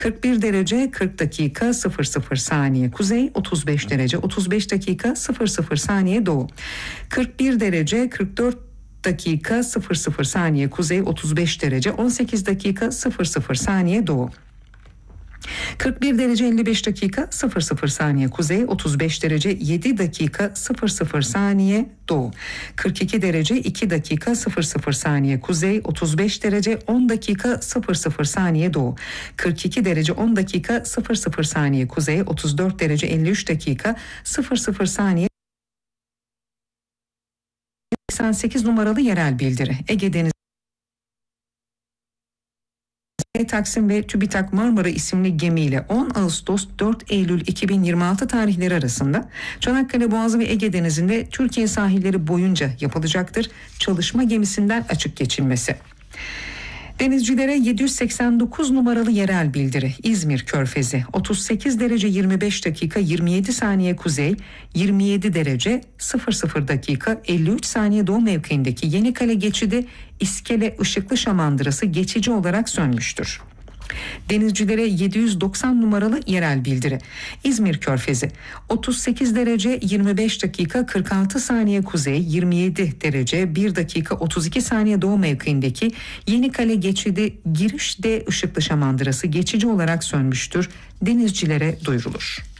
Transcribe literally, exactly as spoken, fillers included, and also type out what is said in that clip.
kırk bir derece kırk dakika sıfır sıfır saniye kuzey, otuz beş derece otuz beş dakika sıfır sıfır saniye doğu. kırk bir derece kırk dört dakika sıfır sıfır saniye kuzey, otuz beş derece on sekiz dakika sıfır sıfır saniye doğu. kırk bir derece elli beş dakika sıfır sıfır saniye kuzey, otuz beş derece yedi dakika sıfır sıfır saniye doğu. kırk iki derece iki dakika sıfır sıfır saniye kuzey, otuz beş derece on dakika sıfır sıfır saniye doğu. kırk iki derece on dakika sıfır sıfır saniye kuzey, otuz dört derece elli üç dakika sıfır sıfır saniye. seksen sekiz numaralı yerel bildiri. Ege Denizi, Taksim ve TÜBİTAK Marmara isimli gemiyle on Ağustos dört Eylül iki bin yirmi altı tarihleri arasında Çanakkale Boğazı ve Ege Denizi'nde Türkiye sahilleri boyunca yapılacaktır çalışma gemisinden açık geçilmesi. Denizcilere yedi yüz seksen dokuz numaralı yerel bildiri. İzmir Körfezi, otuz sekiz derece yirmi beş dakika yirmi yedi saniye kuzey, yirmi yedi derece sıfır sıfır dakika elli üç saniye doğu mevkiindeki Yenikale geçidi İskele ışıklı şamandırası geçici olarak sönmüştür. Denizcilere yedi yüz doksan numaralı yerel bildiri. İzmir Körfezi, otuz sekiz derece yirmi beş dakika kırk altı saniye kuzey, yirmi yedi derece bir dakika otuz iki saniye doğu mevkiindeki Yenikale geçidi giriş D ışıklı şamandırası geçici olarak sönmüştür. Denizcilere duyurulur.